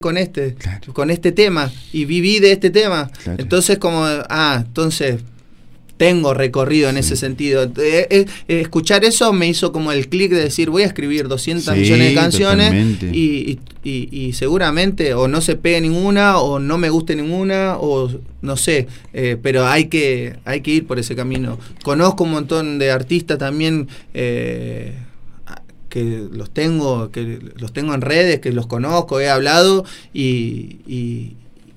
claro, con este tema y viví de este tema. Claro. Entonces entonces tengo recorrido en ese sentido. Escuchar eso me hizo como el clic de decir, voy a escribir 200 millones de canciones y seguramente o no se pegue ninguna o no me guste ninguna o no sé, pero hay que ir por ese camino. Conozco un montón de artistas también que los tengo en redes, que los conozco, he hablado y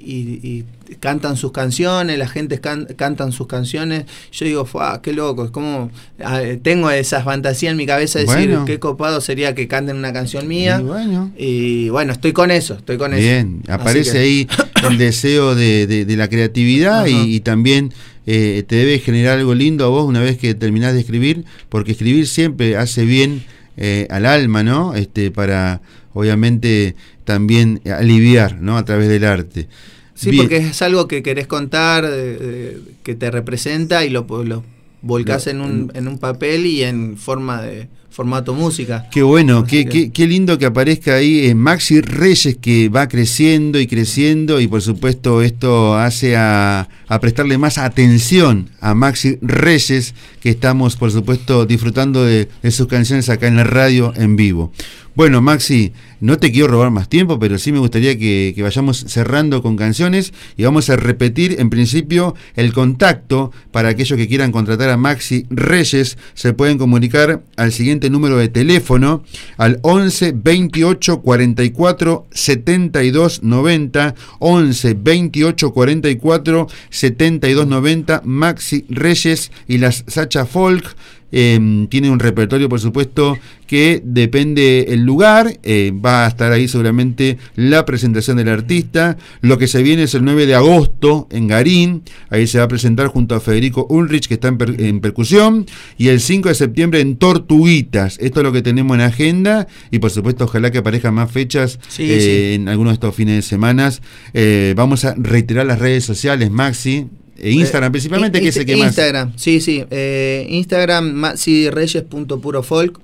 cantan sus canciones, la gente cantan sus canciones. Yo digo, qué loco, es como tengo esa fantasía en mi cabeza de decir, qué copado sería que canten una canción mía. Y bueno, estoy con eso. Bien, aparece ahí el deseo de la creatividad y también te debe generar algo lindo a vos una vez que terminás de escribir, porque escribir siempre hace bien al alma, ¿no? Para obviamente también aliviar, ¿no? A través del arte. Sí, bien, porque es algo que querés contar, que te representa y lo volcás en un papel y en forma de formato música. Qué bueno, qué lindo que aparezca ahí Maxi Reyes, que va creciendo y por supuesto esto hace a prestarle más atención a Maxi Reyes, que estamos por supuesto disfrutando de sus canciones acá en la radio en vivo. Bueno, Maxi, no te quiero robar más tiempo, pero sí me gustaría que vayamos cerrando con canciones y vamos a repetir en principio el contacto para aquellos que quieran contratar a Maxi Reyes. Se pueden comunicar al siguiente número de teléfono, al 11 28 44 72 90, 11 28 44 72 90, Maxi Reyes y las Sacha Folk. Tiene un repertorio, por supuesto, que depende el lugar. Va a estar ahí seguramente la presentación del artista. Lo que se viene es el 9 de agosto en Garín. Ahí se va a presentar junto a Federico Ulrich, que está en percusión. Y el 5 de septiembre en Tortuguitas. Esto es lo que tenemos en agenda. Y por supuesto, ojalá que aparezcan más fechas en algunos de estos fines de semana. Vamos a reiterar las redes sociales, Maxi. Instagram principalmente, que es el que más. Instagram, sí. Instagram, maxireyes.purofolk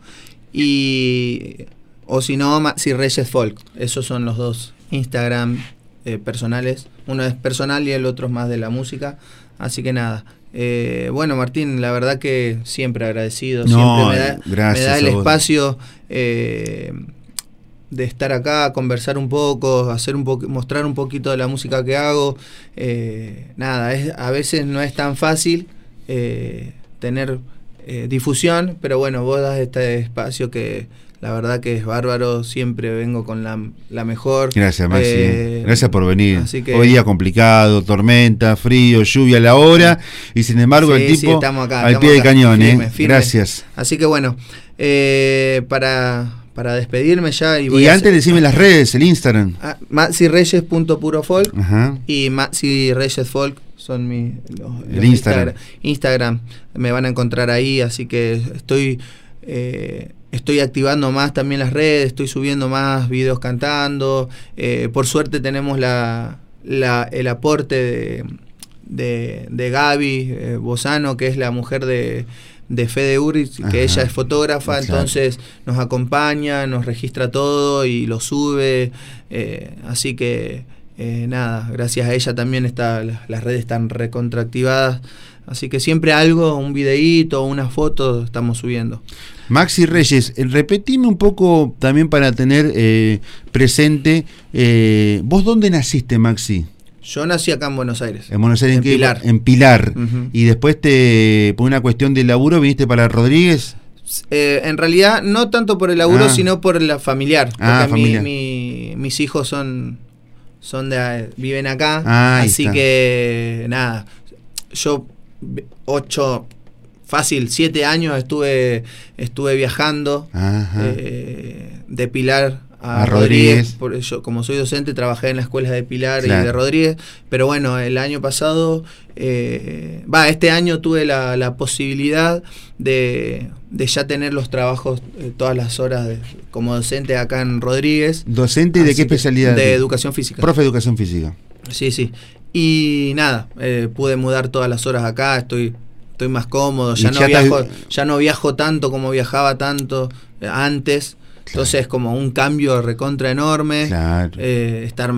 o si no, Maxi Reyes Folk. Esos son los dos Instagram personales. Uno es personal y el otro es más de la música. Así que nada. Bueno, Martín, la verdad que siempre agradecido. Siempre me da el espacio de estar acá, conversar un poco, mostrar un poquito de la música que hago. A veces no es tan fácil tener difusión, pero bueno, vos das este espacio que la verdad que es bárbaro. Siempre vengo con la mejor. Gracias, Maxi. Gracias por venir. Así que, hoy día complicado, tormenta, frío, lluvia a la hora, y sin embargo el tipo estamos acá, al pie del cañón. Firme. Gracias. Así que bueno, para despedirme ya. Y antes decime las redes, el Instagram. maxireyes.purofolk y Maxi Reyes Folk son el Instagram. Instagram me van a encontrar ahí, así que estoy activando más también las redes, estoy subiendo más videos cantando. Por suerte tenemos el aporte de Gaby Bozano, que es la mujer de Fede Ulrich, que ella es fotógrafa. Exacto. Entonces nos acompaña, nos registra todo y lo sube, así que nada, gracias a ella también las redes están recontraactivadas, así que siempre algo, un videíto, una foto estamos subiendo. Maxi Reyes, repetime un poco también para tener presente, ¿vos dónde naciste, Maxi? Yo nací acá en Buenos Aires. ¿En Buenos Aires? En Pilar. En Pilar. Y después por una cuestión de laburo viniste para Rodríguez. En realidad no tanto por el laburo, sino por la familiar. Porque mis hijos viven acá, así que nada. Yo 7 años estuve viajando de Pilar a Rodríguez. Yo, como soy docente, trabajé en la escuela de Pilar y de Rodríguez, pero bueno, el año pasado, este año tuve la posibilidad de ya tener los trabajos todas las horas como docente acá en Rodríguez. ¿Docente de qué especialidad? De educación física. Profe de educación física. Sí. Y nada, pude mudar todas las horas acá, estoy más cómodo, ya no viajo tanto como viajaba tanto antes. Entonces, como un cambio recontra enorme. Claro. Estar